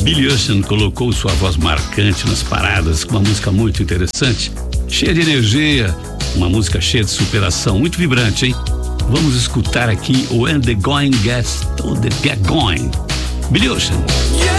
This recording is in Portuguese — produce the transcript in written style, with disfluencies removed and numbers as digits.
Billy Ocean colocou sua voz marcante nas paradas com uma música muito interessante, cheia de energia, uma música cheia de superação, muito vibrante, hein? Vamos escutar aqui When the Going Gets Get Going. Billy Ocean.